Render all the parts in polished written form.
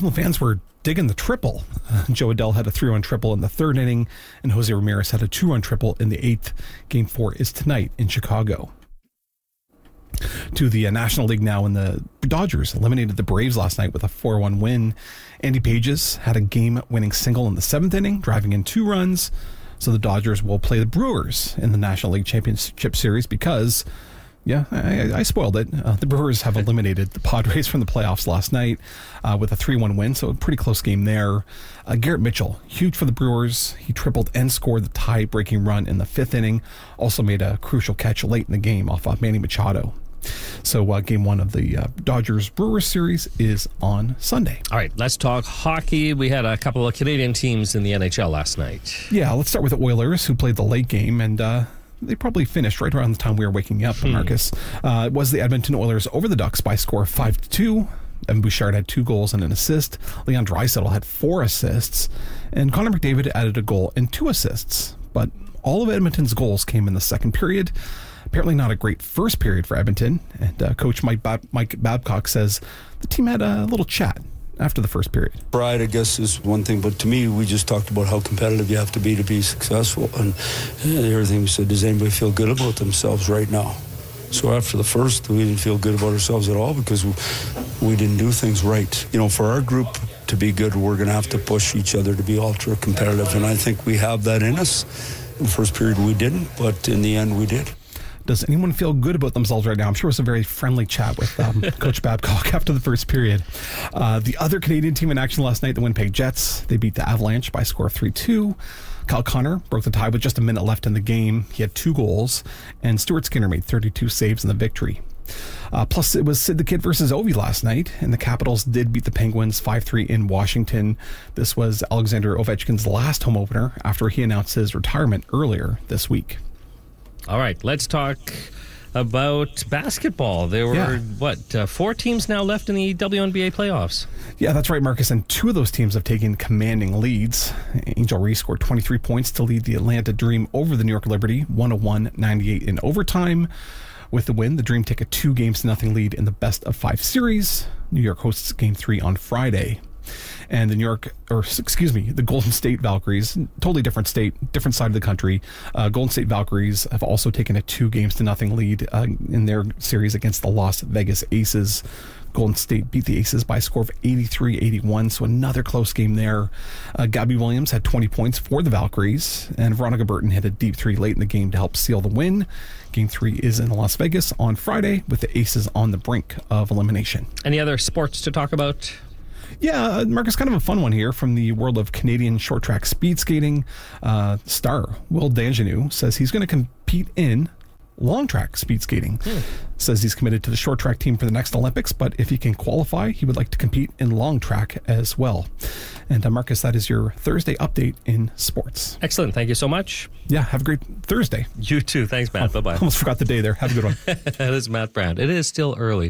Cleveland fans were digging the triple. Joe Adell had a 3-run triple in the third inning, and Jose Ramirez had a 2-run triple in the eighth. Game 4 is tonight in Chicago. To the National League now, and the Dodgers eliminated the Braves last night with a 4-1 win. Andy Pages had a game-winning single in the seventh inning, driving in 2 runs. So the Dodgers will play the Brewers in the National League Championship Series because, I spoiled it. The Brewers have eliminated the Padres from the playoffs last night with a 3-1 win, so a pretty close game there. Garrett Mitchell, huge for the Brewers. He tripled and scored the tie-breaking run in the fifth inning. Also made a crucial catch late in the game off Manny Machado. So game 1 of the Dodgers-Brewers series is on Sunday. All right, let's talk hockey. We had a couple of Canadian teams in the NHL last night. Yeah, let's start with the Oilers, who played the late game, and they probably finished right around the time we were waking up, Marcus. It was the Edmonton Oilers over the Ducks by a score of 5-2. Evan Bouchard had 2 goals and an assist. Leon Draisaitl had 4 assists. And Connor McDavid added a goal and 2 assists. But all of Edmonton's goals came in the second period. Apparently not a great first period for Edmonton. And Coach Mike Babcock says the team had a little chat after the first period. Pride, I guess, is one thing, but to me, we just talked about how competitive you have to be successful. And everything we said, does anybody feel good about themselves right now? So after the first, we didn't feel good about ourselves at all because we didn't do things right. You know, for our group to be good, we're going to have to push each other to be ultra competitive. And I think we have that in us. In the first period, we didn't, but in the end, we did. Does anyone feel good about themselves right now? I'm sure it was a very friendly chat with Coach Babcock after the first period. The other Canadian team in action last night, the Winnipeg Jets, they beat the Avalanche by a score of 3-2. Kyle Connor broke the tie with just a minute left in the game. He had 2 goals, and Stuart Skinner made 32 saves in the victory. Plus, it was Sid the Kid versus Ovi last night, and the Capitals did beat the Penguins 5-3 in Washington. This was Alexander Ovechkin's last home opener after he announced his retirement earlier this week. All right, let's talk about basketball. There were, 4 teams now left in the WNBA playoffs? Yeah, that's right, Marcus. And 2 of those teams have taken commanding leads. Angel Reese scored 23 points to lead the Atlanta Dream over the New York Liberty, 101-98 in overtime. With the win, the Dream take a 2-0 lead in the best-of-5 series. New York hosts Game 3 on Friday. And the Golden State Valkyries, totally different state, different side of the country. Golden State Valkyries have also taken a 2-0 lead in their series against the Las Vegas Aces. Golden State beat the Aces by a score of 83-81, so another close game there. Gabby Williams had 20 points for the Valkyries, and Veronica Burton hit a deep 3 late in the game to help seal the win. Game 3 is in Las Vegas on Friday, with the Aces on the brink of elimination. Any other sports to talk about? Yeah, Marcus, kind of a fun one here from the world of Canadian short track speed skating. Star Will Danjanu says he's going to compete in long track speed skating. Says he's committed to the short track team for the next Olympics, but if he can qualify, he would like to compete in long track as well. And Marcus, that is your Thursday update in sports. Excellent. Thank you so much. Yeah, have a great Thursday. You too. Thanks, Matt. Bye-bye. Almost forgot the day there. Have a good one. That is Matt Brown. It is still early,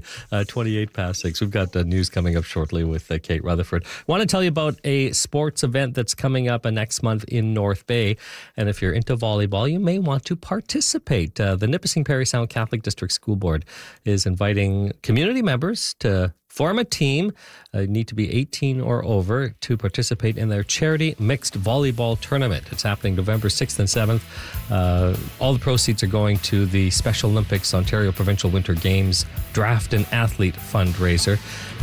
6:28. We've got news coming up shortly with Kate Rutherford. Want to tell you about a sports event that's coming up next month in North Bay. And if you're into volleyball, you may want to participate. The Nipissing Parry Sound Catholic District School Board is inviting community members to form a team. Need to be 18 or over to participate in their charity mixed volleyball tournament. It's happening November 6th and 7th. All the proceeds are going to the Special Olympics Ontario Provincial Winter Games Draft and Athlete Fundraiser.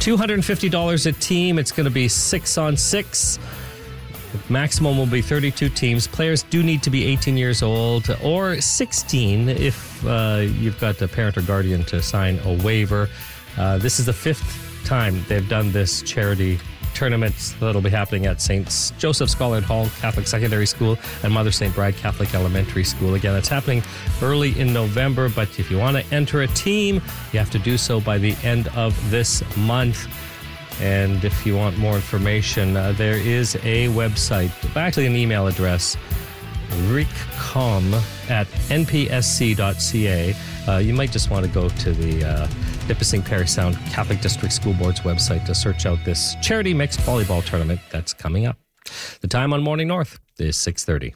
$250 a team. It's going to be 6-on-6. The maximum will be 32 teams. Players do need to be 18 years old or 16 if you've got a parent or guardian to sign a waiver. This is the 5th time they've done this charity tournament that'll be happening at St. Joseph Scholar Hall Catholic Secondary School and Mother St. Bride Catholic Elementary School. Again, it's happening early in November, but if you want to enter a team, you have to do so by the end of this month. And if you want more information, there is a website, actually an email address, ricom@npsc.ca. You might just want to go to the Nipissing Parry Sound Catholic District School Board's website to search out this charity mixed volleyball tournament that's coming up. The time on Morning North is 6:30.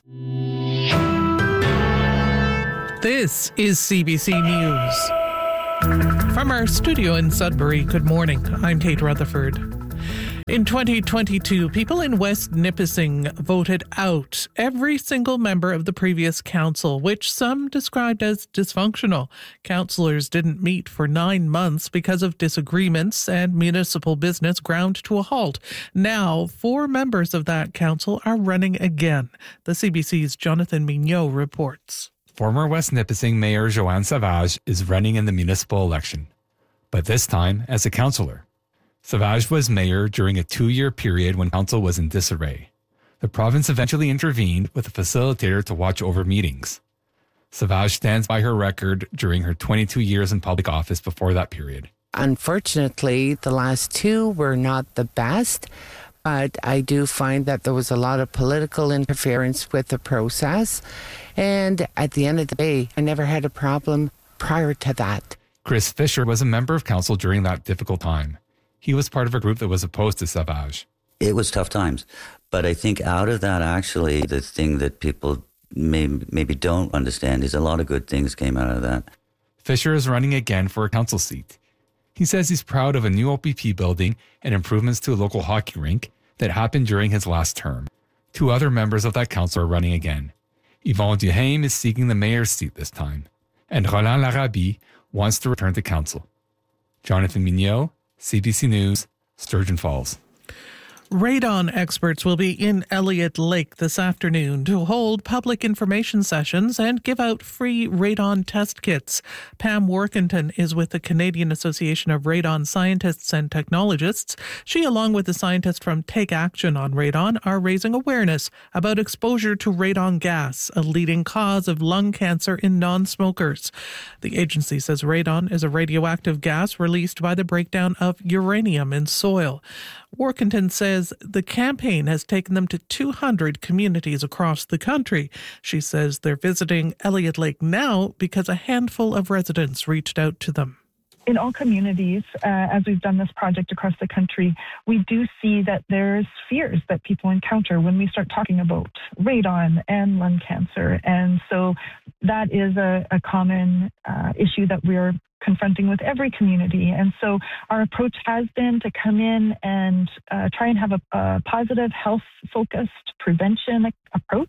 This is CBC News. From our studio in Sudbury, good morning. I'm Kate Rutherford. In 2022, people in West Nipissing voted out every single member of the previous council, which some described as dysfunctional. Councillors didn't meet for 9 months because of disagreements, and municipal business ground to a halt. Now, 4 members of that council are running again. The CBC's Jonathan Mignot reports. Former West Nipissing Mayor Joanne Savage is running in the municipal election, but this time as a councillor. Savage was mayor during a 2-year period when council was in disarray. The province eventually intervened with a facilitator to watch over meetings. Savage stands by her record during her 22 years in public office before that period. Unfortunately, the last 2 were not the best, but I do find that there was a lot of political interference with the process. And at the end of the day, I never had a problem prior to that. Chris Fisher was a member of council during that difficult time. He was part of a group that was opposed to Savage. It was tough times. But I think out of that, actually, the thing that people maybe don't understand is a lot of good things came out of that. Fisher is running again for a council seat. He says he's proud of a new OPP building and improvements to a local hockey rink that happened during his last term. 2 other members of that council are running again. Yvonne Duhaime is seeking the mayor's seat this time. And Roland Larabie wants to return to council. Jonathan Mignot, CBC News, Sturgeon Falls. Radon experts will be in Elliott Lake this afternoon to hold public information sessions and give out free radon test kits. Pam Workington is with the Canadian Association of Radon Scientists and Technologists. She, along with the scientist from Take Action on Radon, are raising awareness about exposure to radon gas, a leading cause of lung cancer in non-smokers. The agency says radon is a radioactive gas released by the breakdown of uranium in soil. Workington says the campaign has taken them to 200 communities across the country. She says they're visiting Elliott Lake now because a handful of residents reached out to them. In all communities, as we've done this project across the country, we do see that there's fears that people encounter when we start talking about radon and lung cancer. And so that is a common issue that we're confronting with every community. And so our approach has been to come in and try and have a positive, health-focused prevention approach.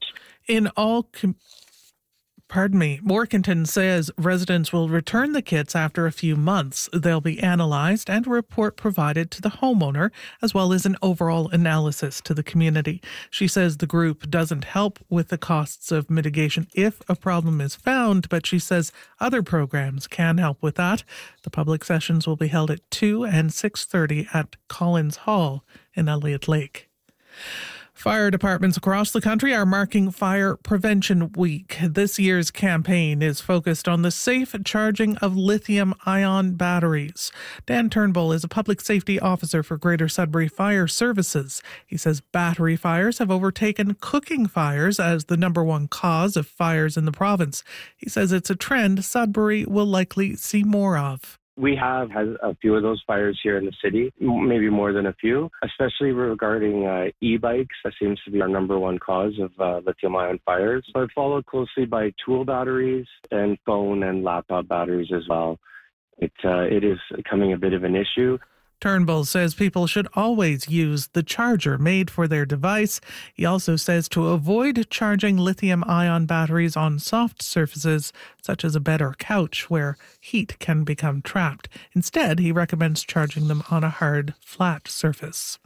Workington says residents will return the kits after a few months. They'll be analysed and a report provided to the homeowner, as well as an overall analysis to the community. She says the group doesn't help with the costs of mitigation if a problem is found, but she says other programs can help with that. The public sessions will be held at 2 and 6:30 at Collins Hall in Elliott Lake. Fire departments across the country are marking Fire Prevention Week. This year's campaign is focused on the safe charging of lithium-ion batteries. Dan Turnbull is a public safety officer for Greater Sudbury Fire Services. He says battery fires have overtaken cooking fires as the number 1 cause of fires in the province. He says it's a trend Sudbury will likely see more of. We have had a few of those fires here in the city, maybe more than a few, especially regarding e-bikes. That seems to be our number 1 cause of lithium-ion fires, but followed closely by tool batteries and phone and laptop batteries as well. It is becoming a bit of an issue. Turnbull says people should always use the charger made for their device. He also says to avoid charging lithium-ion batteries on soft surfaces, such as a bed or couch, where heat can become trapped. Instead, he recommends charging them on a hard, flat surface.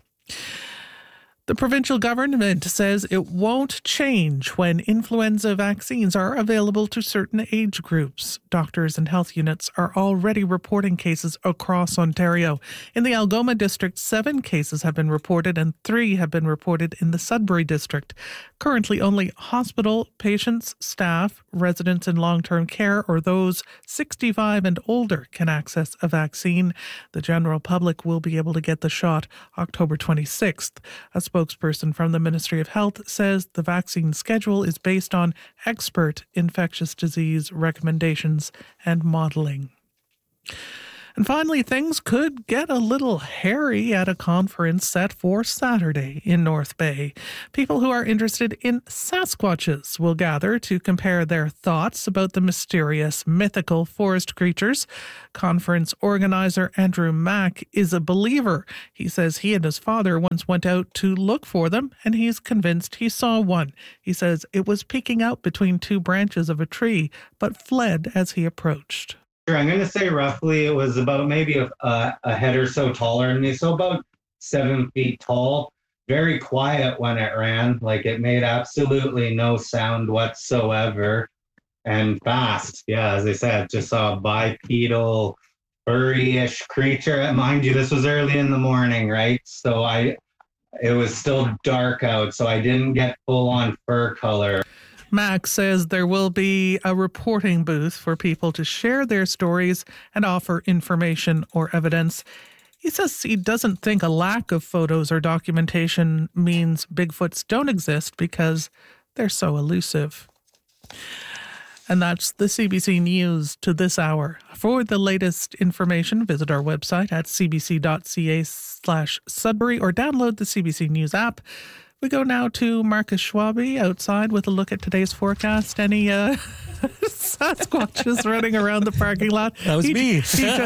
The provincial government says it won't change when influenza vaccines are available to certain age groups. Doctors and health units are already reporting cases across Ontario. In the Algoma district, 7 cases have been reported and 3 have been reported in the Sudbury district. Currently, only hospital patients, staff, residents in long-term care, or those 65 and older can access a vaccine. The general public will be able to get the shot October 26th. A spokesperson from the Ministry of Health says the vaccine schedule is based on expert infectious disease recommendations and modelling. And finally, things could get a little hairy at a conference set for Saturday in North Bay. People who are interested in Sasquatches will gather to compare their thoughts about the mysterious, mythical forest creatures. Conference organizer Andrew Mack is a believer. He says he and his father once went out to look for them, and he's convinced he saw one. He says it was peeking out between two branches of a tree, but fled as he approached. I'm going to say roughly it was about maybe a head or so taller than me, so about 7 feet tall. Very quiet when it ran, like it made absolutely no sound whatsoever, and fast. Yeah, as I said, just saw a bipedal, furry-ish creature. And mind you, this was early in the morning, right? So it was still dark out, so I didn't get full-on fur color. Max says there will be a reporting booth for people to share their stories and offer information or evidence. He says he doesn't think a lack of photos or documentation means Bigfoots don't exist because they're so elusive. And that's the CBC News to this hour. For the latest information, visit our website at cbc.ca/Sudbury or download the CBC News app. We go now to Marcus Schwabe outside with a look at today's forecast. Any Sasquatches running around the parking lot? That was me.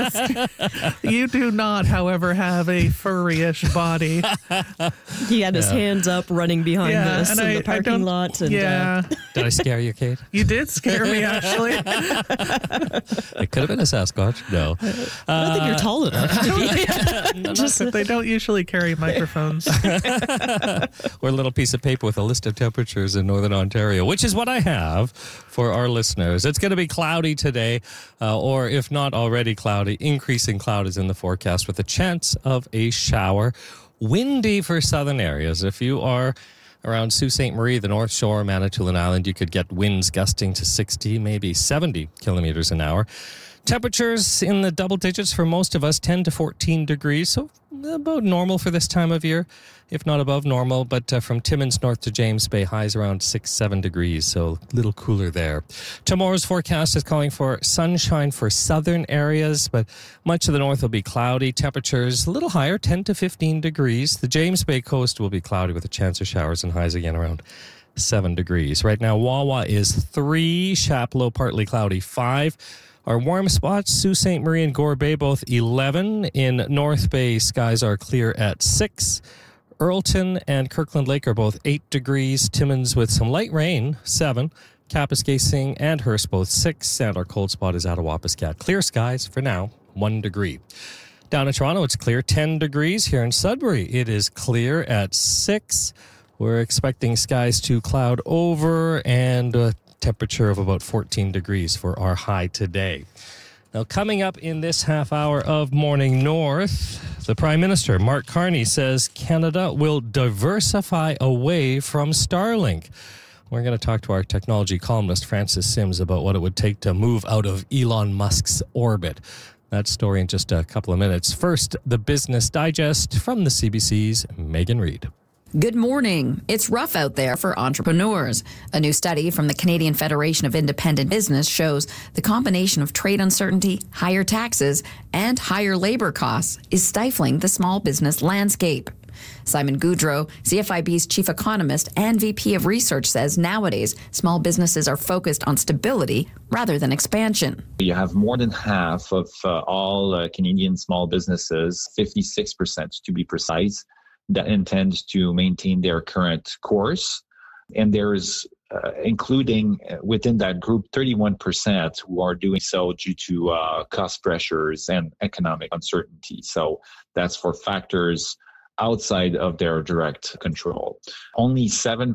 You do not, however, have a furry-ish body. He had his hands up running behind us in the parking lot. And, Did I scare you, Kate? You did scare me, actually. It could have been a Sasquatch. No. I don't think you're tall enough. They don't usually carry microphones. Or a little piece of paper with a list of temperatures in Northern Ontario, which is what I have for our listeners. It's going to be cloudy today, or if not already cloudy, increasing cloud is in the forecast with a chance of a shower. Windy for southern areas. If you are around Sault Ste. Marie, the North Shore, Manitoulin Island, you could get winds gusting to 60, maybe 70 kilometers an hour. Temperatures in the double digits for most of us, 10 to 14 degrees, so about normal for this time of year, if not above normal. But from Timmins north to James Bay, highs around 6-7 degrees, so a little cooler there. Tomorrow's forecast is calling for sunshine for southern areas, but much of the north will be cloudy. Temperatures a little higher, 10 to 15 degrees. The James Bay coast will be cloudy with a chance of showers and highs again around 7 degrees. Right now, Wawa is 3, Chapleau partly cloudy 5. Our warm spots, Sault Ste. Marie and Gore Bay, both 11. In North Bay, skies are clear at 6. Earlton and Kirkland Lake are both 8 degrees. Timmins with some light rain, 7. Kapuskasing and Hearst both 6. And our cold spot is Attawapiskat. Clear skies for now, 1 degree. Down in Toronto, it's clear, 10 degrees. Here in Sudbury, it is clear at 6. We're expecting skies to cloud over and temperature of about 14 degrees for our high today. Now, coming up in this half hour of Morning North, the Prime Minister, Mark Carney, says Canada will diversify away from Starlink. We're going to talk to our technology columnist, Francis Sims, about what it would take to move out of Elon Musk's orbit. That story in just a couple of minutes. First, the Business Digest from the CBC's Megan Reid. Good morning. It's rough out there for entrepreneurs. A new study from the Canadian Federation of Independent Business shows the combination of trade uncertainty, higher taxes, and higher labor costs is stifling the small business landscape. Simon Goudreau, CFIB's chief economist and VP of research, says nowadays small businesses are focused on stability rather than expansion. You have more than half of all Canadian small businesses, 56% to be precise, that intend to maintain their current course. And there's, including within that group, 31% who are doing so due to cost pressures and economic uncertainty. So that's for factors outside of their direct control. Only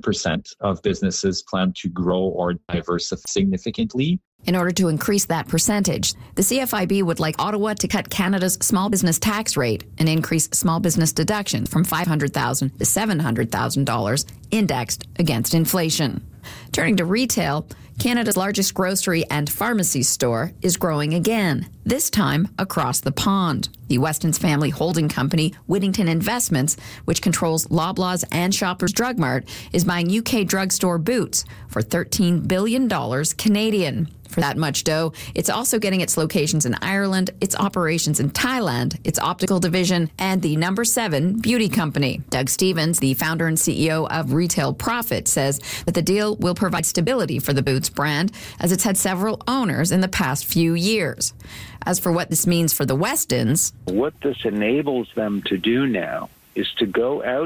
7% of businesses plan to grow or diversify significantly. In order to increase that percentage, the CFIB would like Ottawa to cut Canada's small business tax rate and increase small business deduction from $500,000 to $700,000 indexed against inflation. Turning to retail, Canada's largest grocery and pharmacy store is growing again, this time across the pond. The Weston's family holding company, Whittington Investments, which controls Loblaws and Shoppers Drug Mart, is buying UK drugstore Boots for $13 billion Canadian. For that much dough, it's also getting its locations in Ireland, its operations in Thailand, its optical division, and the number 7 beauty company. Doug Stevens, the founder and CEO of Retail Profit, says that the deal will provide stability for the Boots brand, as it's had several owners in the past few years. As for what this means for the Westons, what this enables them to do now is to go out